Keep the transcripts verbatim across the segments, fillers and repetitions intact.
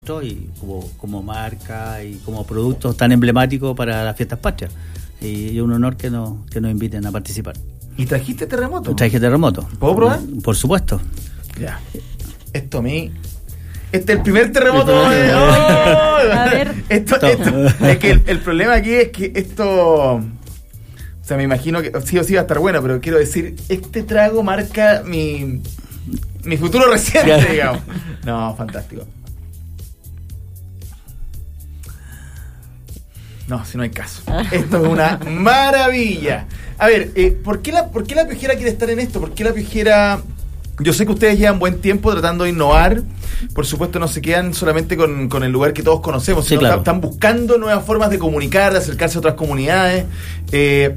y como, como marca y como productos tan emblemáticos para las fiestas patrias. Y es un honor que nos, que nos inviten a participar. ¿Y trajiste terremoto? Traje terremoto. ¿Puedo probar? Por supuesto. Ya. Esto a mí... Este es el primer terremoto. De... ¡Oh! A ver. Esto, esto, es que el, el problema aquí es que esto... O sea, me imagino que sí o sí va a estar bueno, pero quiero decir, este trago marca mi... Mi futuro reciente, digamos. No, fantástico. No, si no hay caso. Esto es una maravilla. A ver, eh, ¿por qué la, ¿por qué la Piojera quiere estar en esto? ¿Por qué la Piojera...? Yo sé que ustedes llevan buen tiempo tratando de innovar. Por supuesto, no se quedan solamente con, con el lugar que todos conocemos, sí, sino claro. están buscando nuevas formas de comunicar, de acercarse a otras comunidades. Eh,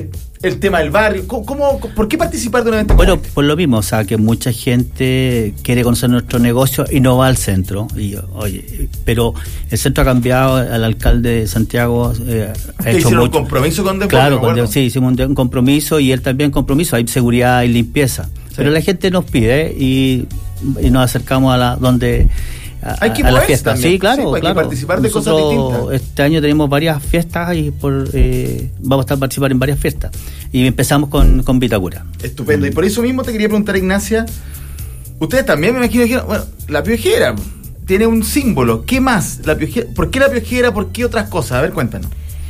el tema del barrio. ¿Cómo, cómo, ¿Por qué participar de un evento? Bueno, por lo mismo, o sea, que mucha gente quiere conocer nuestro negocio y no va al centro. Y, oye, pero el centro ha cambiado, el alcalde de Santiago eh, ha hecho hicieron mucho. un compromiso con Deporte? Claro, con, sí, hicimos un, un compromiso y él también compromiso, hay seguridad y limpieza. Sí. Pero la gente nos pide y, y nos acercamos a la donde... A, hay que a la moverse fiesta. También. Sí, claro, sí, pues claro. Hay que participar de Nosotros, cosas distintas. Este año tenemos varias fiestas y por eh, vamos a estar participar en varias fiestas. Y empezamos con, con Vitacura. Estupendo. Mm. Y por eso mismo te quería preguntar, Ignacia, ustedes también me imagino que, bueno, la Piojera tiene un símbolo. ¿Qué más? La Piojera, ¿por qué la Piojera? ¿Por qué otras cosas? A ver, cuéntanos.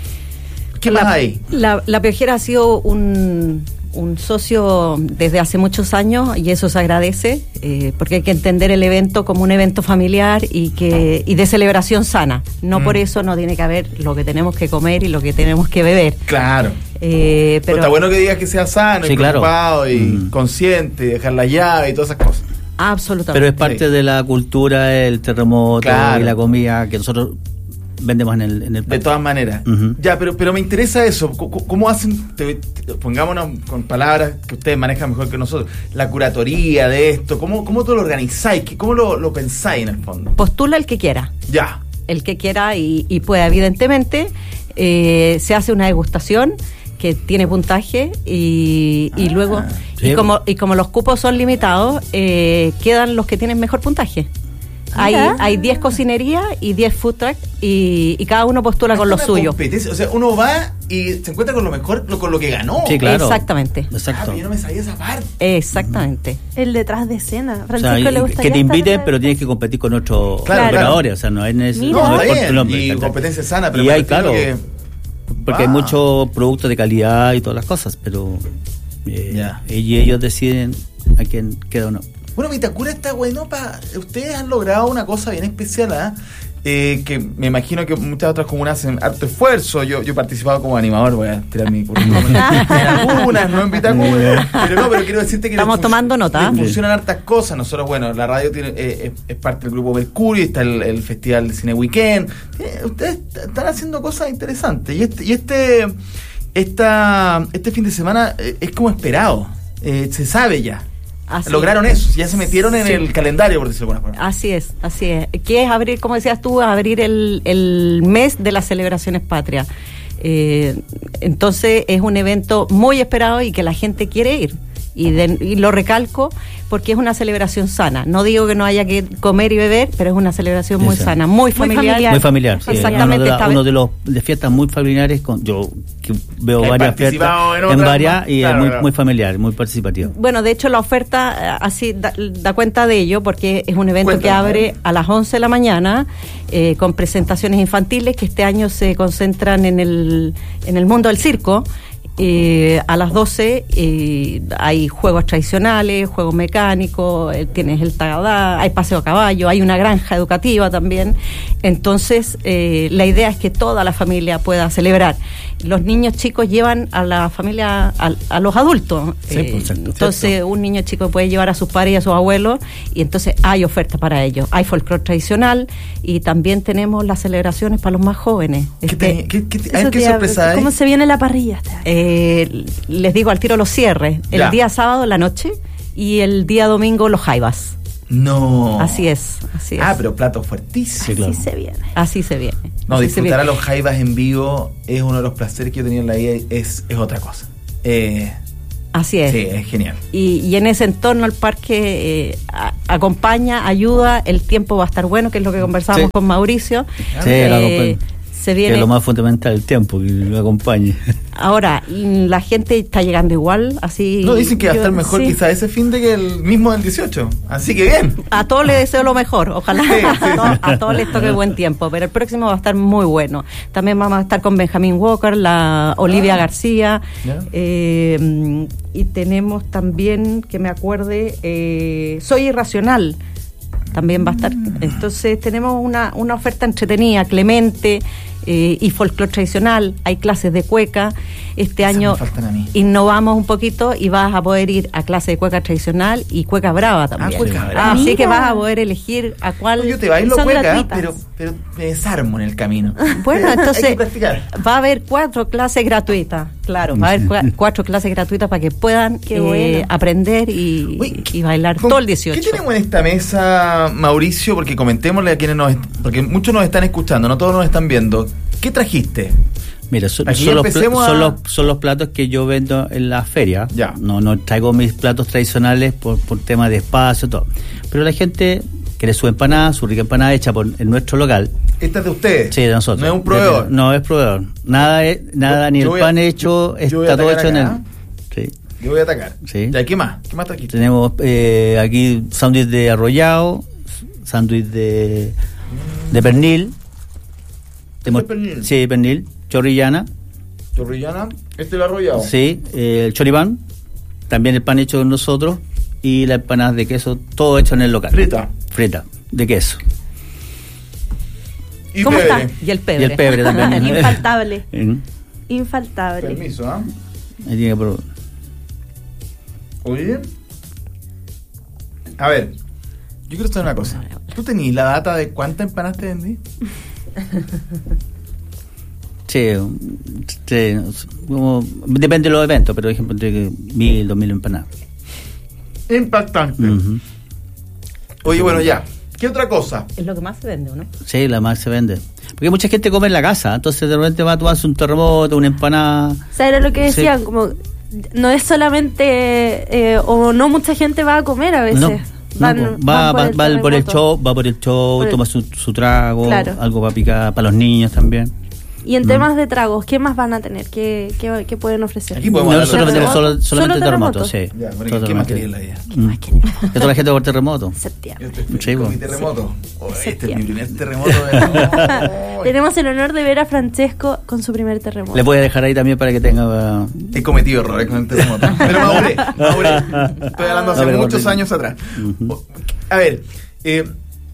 ¿Qué la, más hay? La, la Piojera ha sido un... un socio desde hace muchos años y eso se agradece eh, porque hay que entender el evento como un evento familiar y que y de celebración sana. No mm. por eso no tiene que haber lo que tenemos que comer y lo que tenemos que beber. Claro. Eh, pero, pero está bueno que digas que sea sano, sí, y preocupado, claro. y mm. consciente, dejar la llave y todas esas cosas. Absolutamente. Pero es parte sí. de la cultura, el terremoto, claro. y la comida que nosotros vendemos en el, en el de todas maneras. Uh-huh. Ya, pero pero me interesa eso. ¿Cómo, cómo hacen? Te, te, pongámonos con palabras que ustedes manejan mejor que nosotros. La curatoría de esto. ¿Cómo, cómo tú lo organizáis? ¿Cómo lo, lo pensáis en el fondo? Postula el que quiera. Ya. El que quiera y, y pueda, evidentemente. Eh, se hace una degustación que tiene puntaje y, y ah, luego sí. y como y como los cupos son limitados, eh, quedan los que tienen mejor puntaje. Hay hay diez cocinerías y diez food trucks y, y cada uno postula con lo suyo. O sea, uno va y se encuentra con lo mejor, con lo que ganó. Sí, claro. Exactamente. Exacto. Ah, yo no me sabía esa parte. Exactamente. El detrás de escena. Francisco, o sea, le gustaría que te inviten, estar... pero tienes que competir con otros claro, operadores. Claro. O sea, no es necesario. No, no está es por bien. nombre, Y ¿verdad? competencia sana, pero y hay, claro, que... porque ah. hay muchos productos de calidad y todas las cosas, pero eh, yeah. y ellos deciden a quién queda o no. Bueno, Vitacura está bueno para... Ustedes han logrado una cosa bien especial, ¿eh? Eh, que me imagino que muchas otras comunas hacen harto esfuerzo. Yo, yo he participado como animador, voy a tirar mi currículum en algunas, no en Vitacura. Pero no, pero quiero decirte que... Estamos tomando nota. Funcionan hartas cosas. Nosotros, bueno, la radio tiene eh, es, es parte del grupo Mercurio, está el, el Festival de Cine Weekend. Eh, ustedes están haciendo cosas interesantes. Y este, y este, esta, este fin de semana eh, es como esperado. Eh, se sabe ya. Así lograron eso, ya se metieron en sí. el calendario, por decirlo de alguna forma. Así es, así es. Que es abrir, como decías tú, abrir el, el mes de las celebraciones patrias. Eh, entonces es un evento muy esperado y que la gente quiere ir. Y, de, y lo recalco porque es una celebración sana. No digo que no haya que comer y beber, pero es una celebración muy Exacto. sana, muy familiar. Muy familiar. Sí. Exactamente. Uno de, la, uno de los de fiestas muy familiares. Con, yo que veo que varias fiestas en, en varias y claro, es muy, claro. muy familiar, muy participativo. Bueno, de hecho la oferta así da, da cuenta de ello porque es un evento Cuéntame. que abre a las once de la mañana eh, con presentaciones infantiles que este año se concentran en el en el mundo del circo. Eh, a las doce eh, hay juegos tradicionales, juegos mecánicos, eh, tienes el tagadá, hay paseo a caballo, hay una granja educativa también. Entonces eh, la idea es que toda la familia pueda celebrar. Los niños chicos llevan a la familia, a, a los adultos. Sí, eh, pues, entonces cierto. Un niño chico puede llevar a sus padres y a sus abuelos y entonces hay oferta para ellos. Hay folclore tradicional y también tenemos las celebraciones para los más jóvenes. ¿Qué, este, te, ¿qué, qué, qué, qué sorpresa hay? ¿Cómo se viene la parrilla este año? Eh, les digo al tiro los cierres. El ya. día sábado la noche y el día domingo los jaivas. No. Así es, así es. Ah, pero plato fuertísimo. Así claro. se viene. Así se viene. No, así disfrutar a los jaivas en vivo es uno de los placeres que yo tenía en la vida. Es, es otra cosa. Eh, Así es. Sí, es genial. Y, y en ese entorno el parque eh, a, acompaña, ayuda, el tiempo va a estar bueno, que es lo que conversábamos sí. con Mauricio. Sí, eh, lo acompaña. Se viene, que es lo más fundamental, el tiempo, que lo acompañe. Ahora, la gente está llegando igual, así... No, dicen que va a estar yo, mejor sí. quizá ese fin de que el mismo del dieciocho. Así que bien. A todos les deseo lo mejor, ojalá Sí, sí, a, todos, sí. a todos les toque buen tiempo, pero el próximo va a estar muy bueno. También vamos a estar con Benjamín Walker, la Olivia Ah. García, Ya. eh, y tenemos también, que me acuerde, eh, Soy Irracional, también va a estar. Entonces tenemos una, una oferta entretenida, Clemente, eh, y folclore tradicional, hay clases de cueca. Este Esas año me faltan a mí. innovamos un poquito y vas a poder ir a clase de cueca tradicional y cueca brava también. Ah, cueca brava. Así Mira. que vas a poder elegir a cuál. Yo te bailo Son cueca, gratuitas. pero, pero me desarmo en el camino. Bueno, Hay que entonces practicar. va a haber cuatro clases gratuitas, claro, va a haber cua- cuatro clases gratuitas para que puedan Qué eh, bueno. aprender y, Uy, y bailar ¿Con- todo el dieciocho. ¿Qué tenemos en esta mesa, Mauricio? Porque comentémosle a quienes nos... est- porque muchos nos están escuchando, no todos nos están viendo. ¿Qué trajiste? Mira, son, Aquí son los, pla- empecemos son, a- los, son los platos que yo vendo en la feria. Ya. No, no traigo mis platos tradicionales por, por tema de espacio, todo. Pero la gente quiere su empanada, su rica empanada hecha por, en nuestro local. Esta es de ustedes. Sí, de nosotros. No es un proveedor. De- no es proveedor. Nada, es, nada Yo- ni yo el voy a- pan yo- hecho, yo voy a está todo atacar hecho acá, en el... Sí. Yo voy a atacar. Sí. Ya, ¿qué más? ¿Qué más trajiste? Tenemos eh, aquí sándwich de arrollado, sándwich de, de pernil. ¿Este es pernil? Sí, pernil. Chorrillana. Chorrillana. Este es el arrollado. Sí, eh, el choripán, también el pan hecho con nosotros y las empanadas de queso, todo hecho en el local. Frita. Frita, de queso. Y ¿Cómo pebre. está? Y el pebre. Y el pebre también. Infaltable. Mm, Infaltable. Permiso, ¿ah? ahí tiene que probar. Oye. A ver, yo quiero saber una cosa. ¿Tú tenías la data de cuántas empanadas te vendí? Sí, sí, como- depende de los eventos, pero por ejemplo, entre mil, dos mil empanadas. Impactante. Ujú. Oye, bueno, ya. ¿Qué otra cosa? Es lo que más se vende, ¿no? Sí, la más se vende. Porque mucha gente come en la casa, entonces de repente va a tomarse un terremoto, una empanada. O sea, era lo que decían, Sí. como no es solamente, eh, o no mucha gente va a comer a veces. No, Van- no, van va, por va, el va por el terremoto. show, va por el show, Por el- toma su, su trago, Claro. algo para picar, para los niños también. Y en Mm. temas de tragos, ¿qué más van a tener? ¿Qué, qué, qué pueden ofrecer? Aquí podemos No, hablar nosotros de vendemos terremoto. solo, solamente ¿Solo terremotos, terremotos? sí. Ya, bueno, Solo ¿qué más terremotos. quería la idea? Mm. Que toda la gente por terremoto. Septiembre. Yo estoy feliz Sí, con bo. mi terremoto. Oh, este es mi Septiembre. primer terremoto. de- Tenemos el honor de ver a Francesco con su primer terremoto. Le voy a dejar ahí también para que tenga... uh, He cometido errores con el terremoto. Pero maduré, maduré. Estoy hablando hace No, pero muchos no, años atrás. Ujú. O- A ver, eh,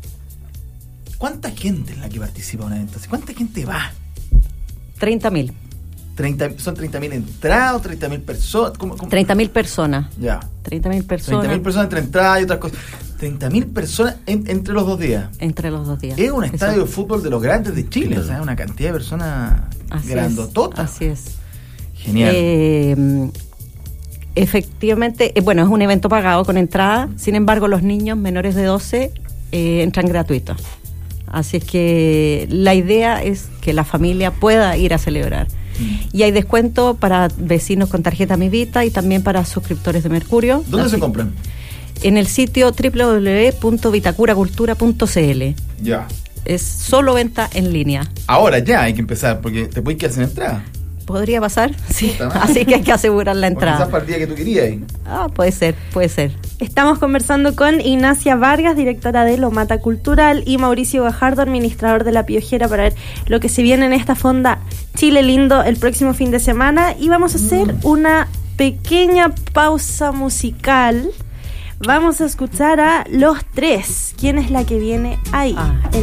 ¿cuánta gente es la que participa en un evento así? ¿Cuánta gente va? treinta mil. treinta, ¿Son treinta mil entradas, treinta mil personas? ¿Cómo, cómo? treinta mil personas. Ya. treinta mil personas. treinta mil personas entre entradas y otras cosas. treinta mil personas en- entre los dos días. Entre los dos días. Es un Eso. estadio de fútbol de los grandes de Chile. Claro. O sea, es una cantidad de personas Así es, grandototas. Así es. Genial. Eh, efectivamente, eh, bueno, es un evento pagado con entrada, sin embargo, los niños menores de doce eh, entran gratuitos. Así es que la idea es que la familia pueda ir a celebrar. Mm. Y hay descuento para vecinos con tarjeta Mi Vita y también para suscriptores de Mercurio. ¿Dónde Así- se compran? En el sitio doble u doble u doble u punto vitacuracultura punto c l. Ya. Es solo venta en línea. Ahora ya hay que empezar, porque te puedes quedar sin entrada. ¿Podría pasar? Sí. Puta madre. Así que hay que asegurar la O quizás entrada. para el día que tú querías. Ah, puede ser, puede ser. Estamos conversando con Ignacia Vargas, directora de Lomata Cultural, y Mauricio Gajardo, administrador de La Piojera, para ver lo que se viene en esta fonda Chile Lindo el próximo fin de semana. Y vamos a hacer una pequeña pausa musical. Vamos a escuchar a Los Tres. ¿Quién es la que viene ahí? Ah.